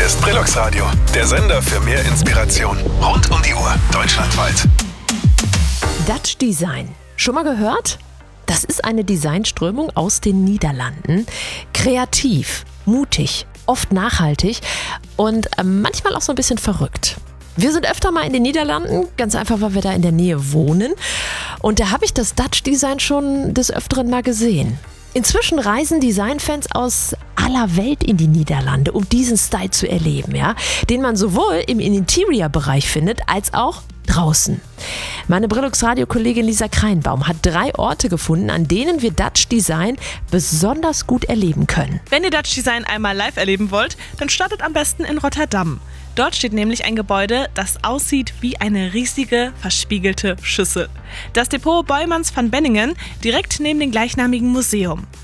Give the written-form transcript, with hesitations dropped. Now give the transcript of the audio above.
ist Brillux Radio, der Sender für mehr Inspiration. Rund um die Uhr, deutschlandweit. Dutch Design. Schon mal gehört? Das ist eine Designströmung aus den Niederlanden. Kreativ, mutig, oft nachhaltig und manchmal auch so ein bisschen verrückt. Wir sind öfter mal in den Niederlanden, ganz einfach, weil wir da in der Nähe wohnen. Und da habe ich das Dutch Design schon des Öfteren mal gesehen. Inzwischen reisen Designfans aus aller Welt in die Niederlande, um diesen Style zu erleben, ja? Den man sowohl im Interior-Bereich findet, als auch draußen. Meine Brillux-Radio-Kollegin Lisa Kreinbaum hat 3 Orte gefunden, an denen wir Dutch Design besonders gut erleben können. Wenn ihr Dutch Design einmal live erleben wollt, dann startet am besten in Rotterdam. Dort steht nämlich ein Gebäude, das aussieht wie eine riesige, verspiegelte Schüssel. Das Depot Boijmans van Benningen, direkt neben dem gleichnamigen Museum.